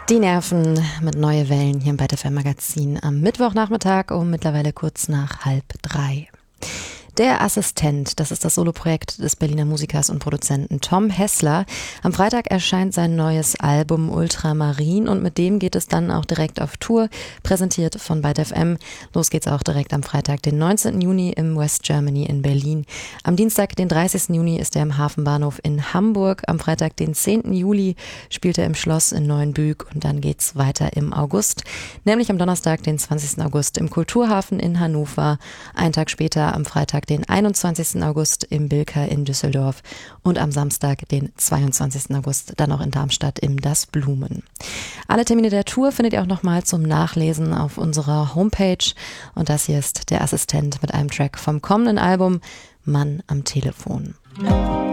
Die Nerven mit Neue Wellen hier im Byte FM Magazin am Mittwochnachmittag um mittlerweile kurz nach 2:30. Der Assistent, das ist das Soloprojekt des Berliner Musikers und Produzenten Tom Hessler. Am Freitag erscheint sein neues Album Ultramarin und mit dem geht es dann auch direkt auf Tour, präsentiert von Byte FM. Los geht's auch direkt am Freitag, den 19. Juni im West Germany in Berlin. Am Dienstag, den 30. Juni, ist er im Hafenbahnhof in Hamburg. Am Freitag, den 10. Juli, spielt er im Schloss in Neuenbück und dann geht's weiter im August, nämlich am Donnerstag, den 20. August im Kulturhafen in Hannover. Einen Tag später, am Freitag, den 21. August im Bilka in Düsseldorf und am Samstag, den 22. August, dann auch in Darmstadt im Das Blumen. Alle Termine der Tour findet ihr auch nochmal zum Nachlesen auf unserer Homepage und das hier ist der Assistent mit einem Track vom kommenden Album Mann am Telefon.